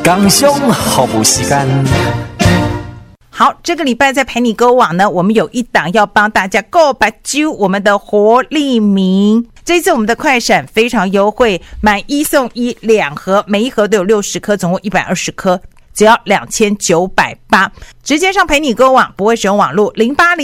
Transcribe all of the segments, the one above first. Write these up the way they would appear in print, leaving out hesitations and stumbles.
工商服务时间。 好，这个礼拜在陪你购网呢，我们有一档要帮大家购把揪我们的活力明。这一次我们的快闪非常优惠，买1送12盒，每一盒都有60颗，总共120颗，只要2980，直接上陪你购网，不会使用网络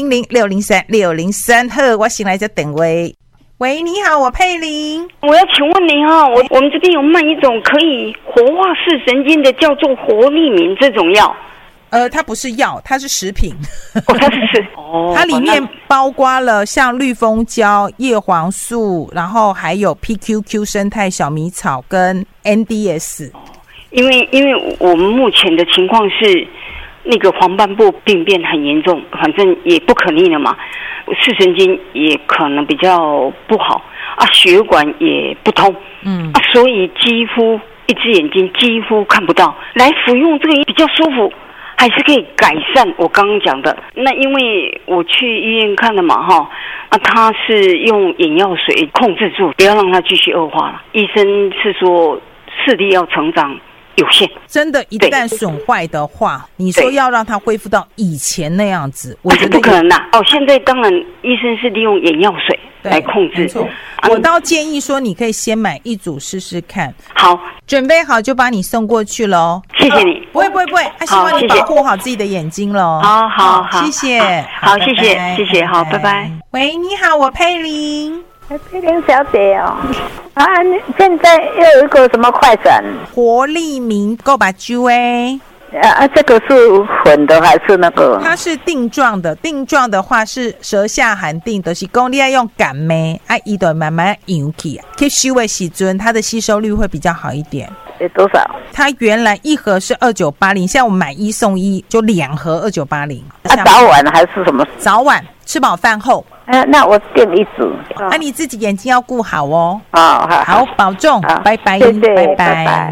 ，0800603603。呵，我醒来再等位。喂，你好，我佩玲。 我要请问你哈，我们这边有卖一种可以活化视神经的，叫做活力明这种药。 它不是药，它是食品。 哦，它是哦， 它里面包括了像绿蜂胶、叶黄素，然后还有 PQQ 生态小米草跟 NDS。 因为我们目前的情况是，那个黄斑部病变很严重，反正也不可逆了嘛。视神经也可能比较不好啊，血管也不通，所以几乎一只眼睛几乎看不到。来服用这个比较舒服，还是可以改善我刚刚讲的。那因为我去医院看了嘛，他是用眼药水控制住，不要让它继续恶化了。医生是说视力要成长有限， 真的，一旦损坏的话，你说要让它恢复到以前那样子，我觉得不可能啦。现在当然医生是利用眼药水来控制。 我倒建议说，你可以先买一组试试看。 好， 准备好就把你送过去咯。 谢谢你。 不会，希望你保护好自己的眼睛咯。 好， 谢谢。 好，谢谢，好，拜拜。 喂，你好，我佩玲。 佩玲小姐哦，现在又有一个什么快闪？ 活力明购把揪这个是混的还是那个？ 它是定状的，定状的话是舌下含定，就是说你要用感梅，它就慢慢引起，去吸的时阵，它的吸收率会比较好一点。 多少？ 它原来一盒是2980，现在我们买1送1，就2盒2980。 早晚还是什么？ 早晚吃饱饭后。 那我订一组。 你自己眼睛要顾好哦。 好， 保重，拜拜， 谢谢， 拜拜。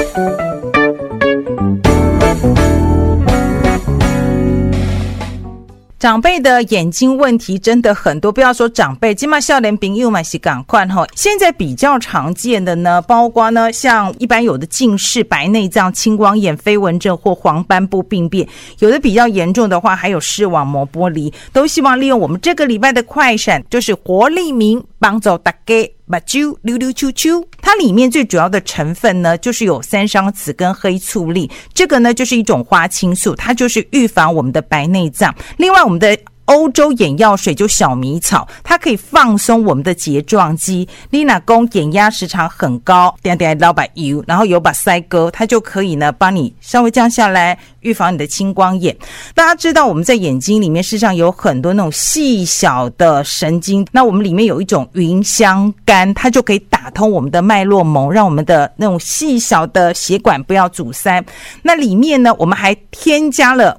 长辈的眼睛问题真的很多，不要说长辈，现在少年朋友嘛是赶快齁。现在比较常见的呢，包括呢像一般有的近视、白内障、青光眼、飞蚊症或黄斑部病变，有的比较严重的话还有视网膜剥离，都希望利用我们这个礼拜的快闪，就是活力明帮助大家把揪溜溜秋秋。它里面最主要的成分呢，就是有3商子跟黑醋栗，这个呢就是一种花青素，它就是预防我们的白内障。另外我们的欧洲眼药水就小米草，它可以放松我们的睫状肌。你若说眼压时常很高，点点老把油，然后有把腮沟，它就可以呢帮你稍微降下来，预防你的青光眼。大家知道我们在眼睛里面事实上有很多那种细小的神经，那我们里面有一种芸香苷，它就可以打通我们的脉络膜，让我们的那种细小的血管不要阻塞。那里面呢我们还添加了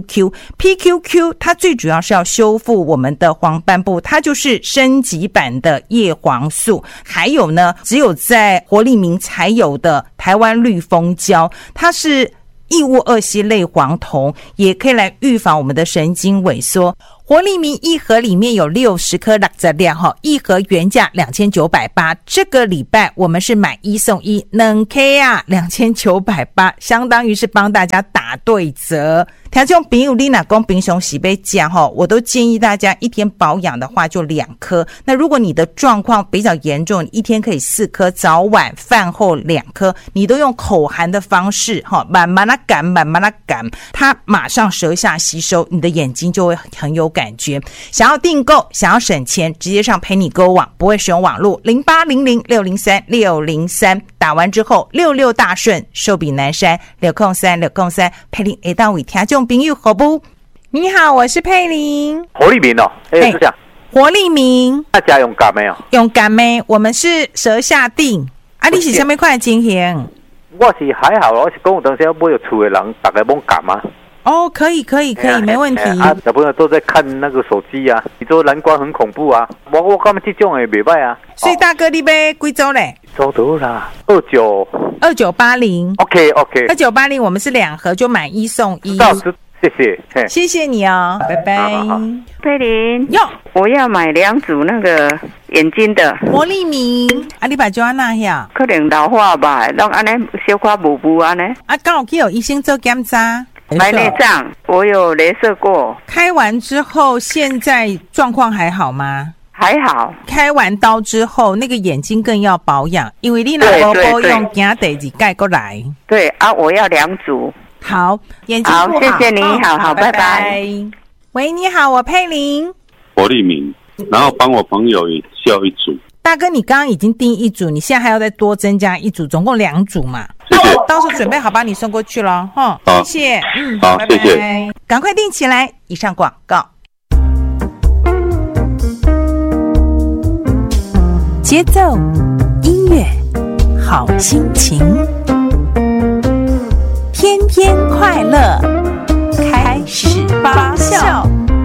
PQQ 它最主要是要修复我们的黄斑部，它就是升级版的叶黄素。还有呢只有在活力明才有的台湾绿蜂胶，它是异物二烯类黄酮，也可以来预防我们的神经萎缩。活力明一盒里面有60颗60粒，一盒原价2980，这个礼拜我们是买1送1，2颗啊2980，相当于是帮大家打对折。听众朋友，你若说平常时要吃我都建议大家一天保养的话就2颗。那如果你的状况比较严重，一天可以4颗，早晚饭后2颗，你都用口含的方式慢慢地赶，它马上舌下吸收，你的眼睛就会很有感觉。想要订购，想要省钱，直接上陪你购网，不会使用网络，0800603603，打完之后66大顺，寿比南山603佩玲会到位听众朋友好不？你好，我是佩玲。 活力明哦，是这样。 活力明， 大家用感没有？ 用感没？我们是舌下定。你是什么款情形？ 我是还好，我是讲有当时买有厝的人，大家懵感吗？ 可以，没问题。 小朋友都在看那个手机啊，你说蓝光很恐怖啊，我感觉这种也没歹啊。 所以大哥，你买几周嘞？ 周到啦，2980。OK， 2980， 我们是2盒就买1送1。 谢谢，嘿， 谢谢你哦，拜拜。 好好好佩玲， 哟， 我要买2组那个眼睛的， 魔力明，你把就安那呀？ 可能老化吧，让安尼小可模糊安尼。 刚好去有医生做检查， 白内障，我有雷射过， 开完之后，现在状况还好吗？ 还好。 开完刀之后，那个眼睛更要保养，因为你那包包用镜底子盖过来。 对啊，我要2组。 好，眼睛好， 不好， 谢谢你，好，拜拜。 喂，你好，我佩玲。 活力明，然后帮我朋友也叫一组。 大哥，你刚刚已经订1组，你现在还要再多增加1组，总共2组嘛？ 谢谢。 到时候准备好把你送过去了，哈。 好， 谢谢。 好， 拜拜， 谢谢。 赶快订起来。以上广告。节奏，音乐，好心情，天天快乐，开始发酵。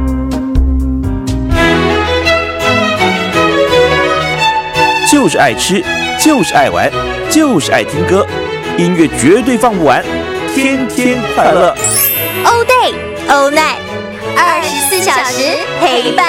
就是爱吃，就是爱玩，就是爱听歌，音乐绝对放不完，天天快乐。 All day, all night，24小时陪伴。